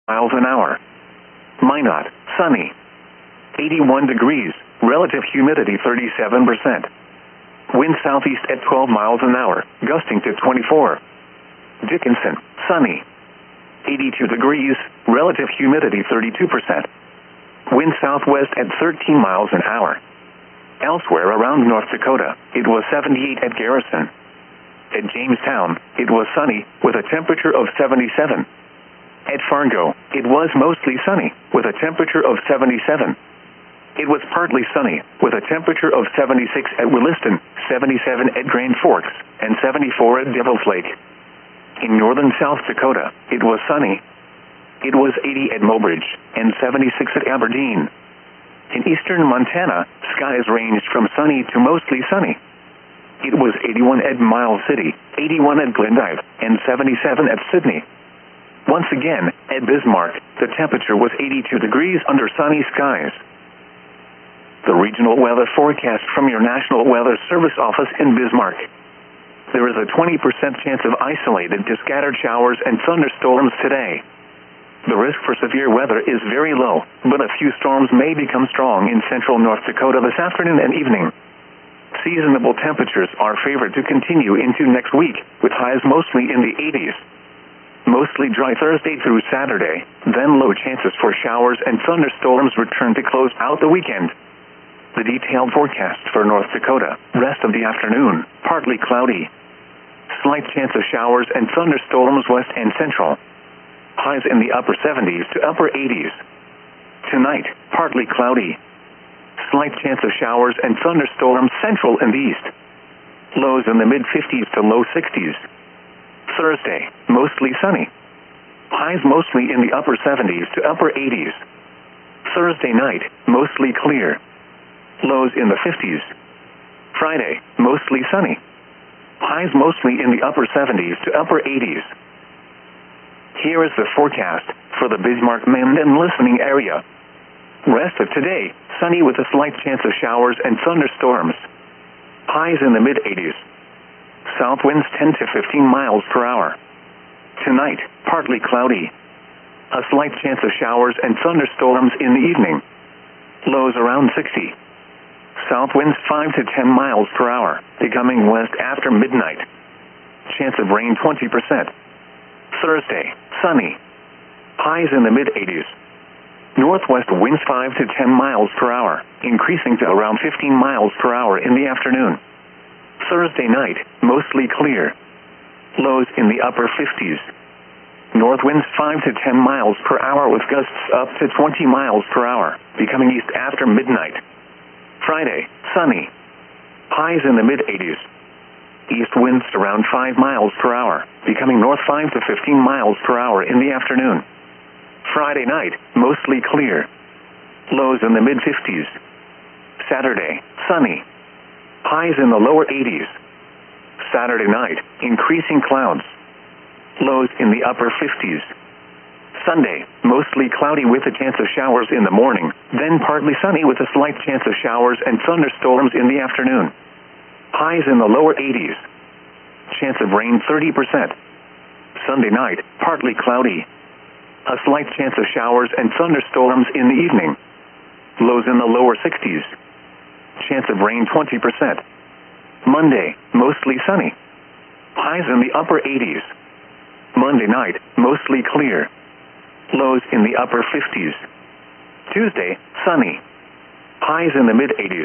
miles an hour. Minot, sunny. 81 degrees, relative humidity 37%. Wind southeast at 12 miles an hour, gusting to 24. Dickinson, sunny. 82 degrees, relative humidity 32%. Wind southwest at 13 miles an hour. Elsewhere around North Dakota, it was 78 at Garrison. At Jamestown, it was sunny, with a temperature of 77. At Fargo, it was mostly sunny, with a temperature of 77. It was partly sunny, with a temperature of 76 at Williston, 77 at Grand Forks, and 74 at Devil's Lake. In northern South Dakota, it was sunny. It was 80 at Mobridge, and 76 at Aberdeen. In eastern Montana, skies ranged from sunny to mostly sunny. It was 81 at Miles City, 81 at Glendive, and 77 at Sydney. Once again, at Bismarck, the temperature was 82 degrees under sunny skies. The regional weather forecast from your National Weather Service office in Bismarck. There is a 20% chance of isolated to scattered showers and thunderstorms today. The risk for severe weather is very low, but a few storms may become strong in central North Dakota this afternoon and evening. Seasonable temperatures are favored to continue into next week, with highs mostly in the 80s. Mostly dry Thursday through Saturday, then low chances for showers and thunderstorms return to close out the weekend. The detailed forecast for North Dakota: rest of the afternoon, partly cloudy. Slight chance of showers and thunderstorms west and central. Highs in the upper 70s to upper 80s. Tonight, partly cloudy. Slight chance of showers and thunderstorms central and east. Lows in the mid-50s to low 60s. Thursday, mostly sunny. Highs mostly in the upper 70s to upper 80s. Thursday night, mostly clear. Lows in the 50s. Friday, mostly sunny. Highs mostly in the upper 70s to upper 80s. Here is the forecast for the Bismarck-Minden listening area. Rest of today, sunny with a slight chance of showers and thunderstorms. Highs in the mid-80s. South winds 10 to 15 miles per hour. Tonight, partly cloudy. A slight chance of showers and thunderstorms in the evening. Lows around 60. South winds 5 to 10 miles per hour, becoming west after midnight. Chance of rain 20%. Thursday, sunny. Highs in the mid-80s. Northwest winds 5 to 10 miles per hour, increasing to around 15 miles per hour in the afternoon. Thursday night, mostly clear. Lows in the upper 50s. North winds 5 to 10 miles per hour with gusts up to 20 miles per hour, becoming east after midnight. Friday, sunny. Highs in the mid-80s. East winds around 5 miles per hour, becoming north 5 to 15 miles per hour in the afternoon. Friday night, mostly clear. Lows in the mid-50s. Saturday, sunny. Highs in the lower 80s. Saturday night, increasing clouds. Lows in the upper 50s. Sunday, mostly cloudy with a chance of showers in the morning, then partly sunny with a slight chance of showers and thunderstorms in the afternoon. Highs in the lower 80s. Chance of rain 30%. Sunday night, partly cloudy. A slight chance of showers and thunderstorms in the evening. Lows in the lower 60s. Chance of rain 20%. Monday, mostly sunny. Highs in the upper 80s. Monday night, mostly clear. Lows in the upper 50s. Tuesday, sunny. Highs in the mid-80s.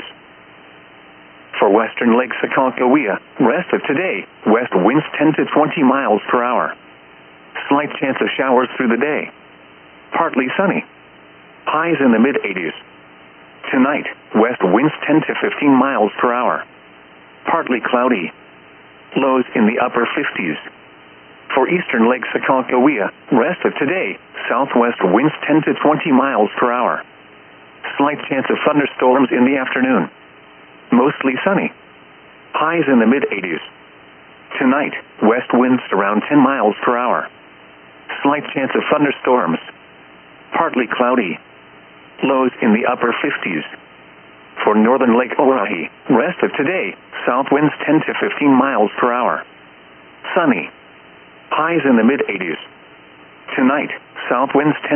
For western Lake Sakonkohia, rest of today, west winds 10 to 20 miles per hour. Slight chance of showers through the day. Partly sunny. Highs in the mid-80s. Tonight, west winds 10 to 15 miles per hour. Partly cloudy. Lows in the upper 50s. For eastern Lake Sakonkohia, rest of today, southwest winds 10 to 20 miles per hour. Slight chance of thunderstorms in the afternoon. Mostly sunny. Highs in the mid-80s. Tonight, west winds around 10 miles per hour. Slight chance of thunderstorms. Partly cloudy. Lows in the upper 50s. For northern Lake Oahe, rest of today, south winds 10 to 15 miles per hour. Sunny. Highs in the mid-80s. Tonight, south winds 10